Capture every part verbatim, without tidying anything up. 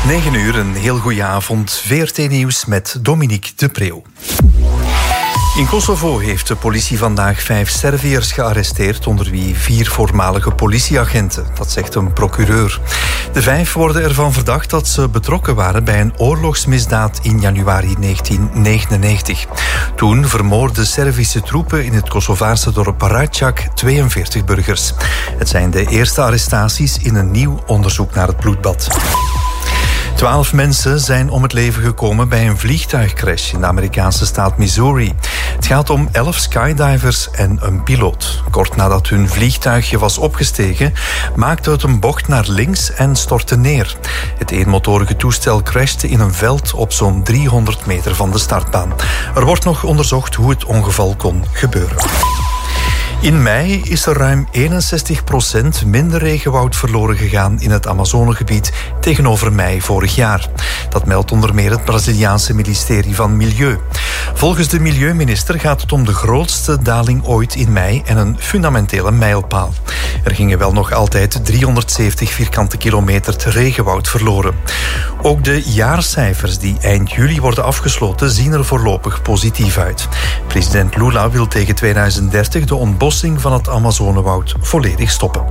negen uur, een heel goede avond. V R T Nieuws met Dominique de Preeuw. In Kosovo heeft de politie vandaag vijf Serviërs gearresteerd, onder wie vier voormalige politieagenten. Dat zegt een procureur. De vijf worden ervan verdacht dat ze betrokken waren bij een oorlogsmisdaad in januari negentien negenennegentig. Toen vermoordden Servische troepen in het Kosovaarse dorp Račak tweeënveertig burgers. Het zijn de eerste arrestaties in een nieuw onderzoek naar het bloedbad. Twaalf mensen zijn om het leven gekomen bij een vliegtuigcrash in de Amerikaanse staat Missouri. Het gaat om elf skydivers en een piloot. Kort nadat hun vliegtuigje was opgestegen, maakte het een bocht naar links en stortte neer. Het eenmotorige toestel crashte in een veld op zo'n driehonderd meter van de startbaan. Er wordt nog onderzocht hoe het ongeval kon gebeuren. In mei is er ruim eenenzestig procent minder regenwoud verloren gegaan in het Amazonegebied tegenover mei vorig jaar. Dat meldt onder meer het Braziliaanse ministerie van Milieu. Volgens de milieuminister gaat het om de grootste daling ooit in mei en een fundamentele mijlpaal. Er gingen wel nog altijd driehonderdzeventig vierkante kilometer regenwoud verloren. Ook de jaarcijfers die eind juli worden afgesloten zien er voorlopig positief uit. President Lula wil tegen tweeduizend dertig de ontbossing van het Amazonewoud volledig stoppen.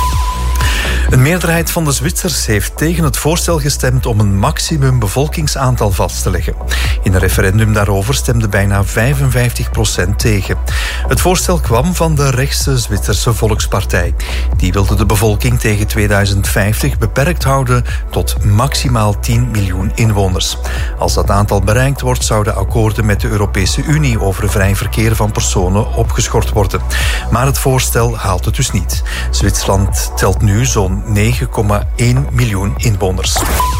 Een meerderheid van de Zwitsers heeft tegen het voorstel gestemd om een maximum bevolkingsaantal vast te leggen. In een referendum daarover stemde bijna vijfenvijftig procent tegen. Het voorstel kwam van de rechtse Zwitserse Volkspartij. Die wilde de bevolking tegen tweeduizend vijftig beperkt houden tot maximaal tien miljoen inwoners. Als dat aantal bereikt wordt, zouden akkoorden met de Europese Unie over vrij verkeer van personen opgeschort worden. Maar het voorstel haalt het dus niet. Zwitserland telt nu zo'n negen komma één miljoen inwoners.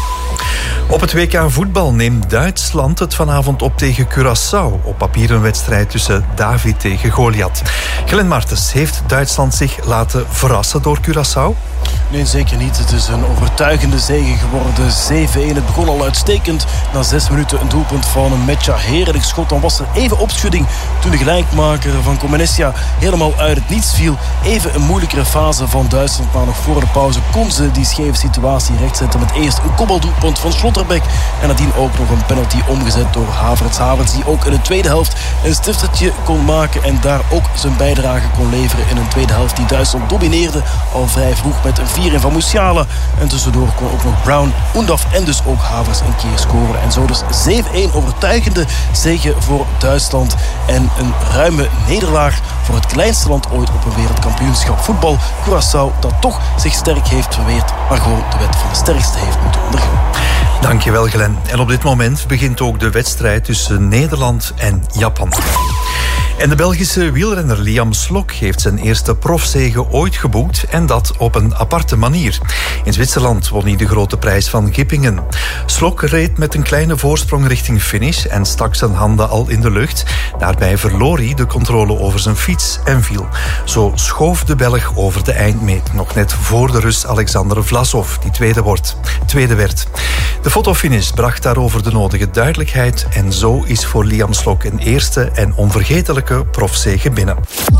Op het W K voetbal neemt Duitsland het vanavond op tegen Curaçao. Op papier een wedstrijd tussen David tegen Goliath. Glenn Martens, heeft Duitsland zich laten verrassen door Curaçao? Nee, zeker niet. Het is een overtuigende zege geworden. zeven-één. Het begon al uitstekend. Na zes minuten een doelpunt van een Metja. Heerlijk schot. Dan was er even opschudding toen de gelijkmaker van Comenessia helemaal uit het niets viel. Even een moeilijkere fase van Duitsland. Maar nog voor de pauze kon ze die scheve situatie rechtzetten met eerst een kopbaldoelpunt van Slotterbeck. En nadien ook nog een penalty omgezet door Havertz. Havertz die ook in de tweede helft een stiftertje kon maken en daar ook zijn bijdrage kon leveren in een tweede helft die Duitsland domineerde al vrij vroeg met een vier in van Musiala. En tussendoor kon ook nog Brown, Undaf en dus ook Havertz een keer scoren. En zo dus zeven-één overtuigende zege voor Duitsland. En een ruime nederlaag voor het kleinste land ooit op een wereldkampioenschap voetbal. Curaçao dat toch zich sterk heeft verweerd, maar gewoon de wet van de sterkste heeft moeten ondergaan. Dankjewel, Glenn. En op dit moment begint ook de wedstrijd tussen Nederland en Japan. En de Belgische wielrenner Liam Slok heeft zijn eerste profzege ooit geboekt en dat op een aparte manier. In Zwitserland won hij de grote prijs van Gippingen. Slok reed met een kleine voorsprong richting finish en stak zijn handen al in de lucht. Daarbij verloor hij de controle over zijn fiets en viel. Zo schoof de Belg over de eindmeet, nog net voor de Rus Alexander Vlasov, die tweede, wordt, tweede werd. De fotofinish bracht daarover de nodige duidelijkheid en zo is voor Liam Slok een eerste en onvergetelijke profzege binnen.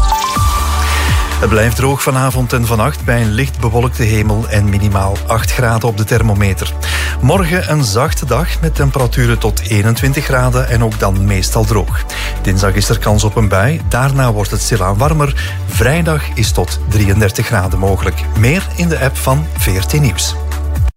Het blijft droog vanavond en vannacht bij een licht bewolkte hemel en minimaal acht graden op de thermometer. Morgen een zachte dag met temperaturen tot eenentwintig graden en ook dan meestal droog. Dinsdag is er kans op een bui, daarna wordt het stilaan warmer. Vrijdag is tot drieëndertig graden mogelijk. Meer in de app van V R T Nieuws.